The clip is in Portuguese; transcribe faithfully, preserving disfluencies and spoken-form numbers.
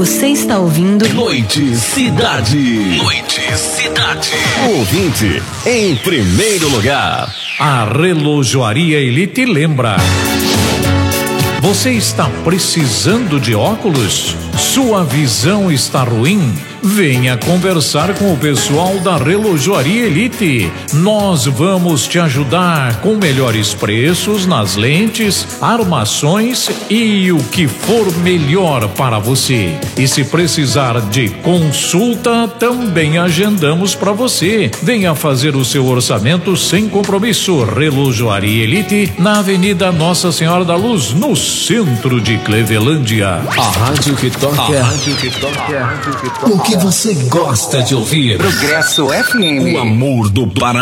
Você está ouvindo Noite Cidade. Noite Cidade. Ouvinte em primeiro lugar. A Relojoaria Elite lembra. Você está precisando de óculos? Sua visão está ruim? Venha conversar com o pessoal da Relojoaria Elite. Nós vamos te ajudar com melhores preços nas lentes, armações e o que for melhor para você. E se precisar de consulta, também agendamos para você. Venha fazer o seu orçamento sem compromisso. Relojoaria Elite, na Avenida Nossa Senhora da Luz, no centro de Clevelândia. A rádio que toca. A rádio que toca. O que você gosta de ouvir? Progresso F M. O amor do Paraná.